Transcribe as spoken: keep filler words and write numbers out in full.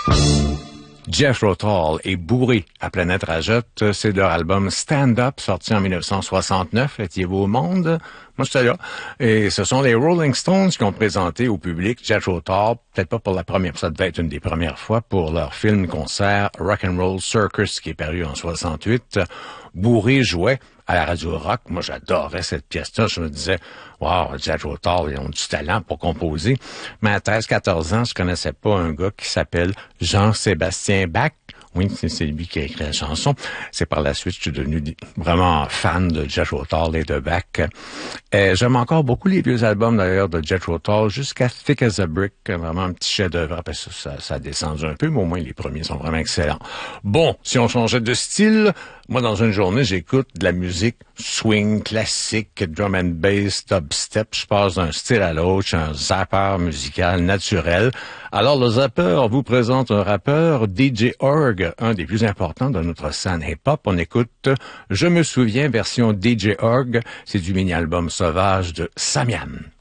Jethro Tull est bourré à Planète Rajotte. C'est leur album Stand Up, sorti en dix-neuf cent soixante-neuf. Étiez-vous au monde? Moi, j'étais là. Et ce sont les Rolling Stones qui ont présenté au public Jethro Tull, peut-être pas pour la première fois, ça devait être une des premières fois, pour leur film-concert Rock'n'Roll Circus, qui est paru en soixante-huit. Bourré jouait à la radio rock. Moi, j'adorais cette pièce-là. Je me disais, wow, Jethro Tull, ils ont du talent pour composer. Mais à treize quatorze ans, je connaissais pas un gars qui s'appelle Jean-Sébastien Bach. Oui, c'est lui qui a écrit la chanson. C'est par la suite, je suis devenu vraiment fan de Jethro Tull et de Bach. Euh, j'aime encore beaucoup les vieux albums, d'ailleurs, de Jethro Tull, jusqu'à Thick as a Brick, vraiment un petit chef-d'œuvre. Après ça, ça, ça a descendu un peu, mais au moins les premiers sont vraiment excellents. Bon, si on changeait de style, moi, dans une journée, j'écoute de la musique swing, classique, drum and bass, dubstep. Je passe d'un style à l'autre, je suis un zapper musical naturel. Alors, le zapper vous présente un rappeur, D J Org, un des plus importants de notre scène hip-hop. On écoute Je me souviens, version D J Org. C'est du mini-album sauvage de Samian.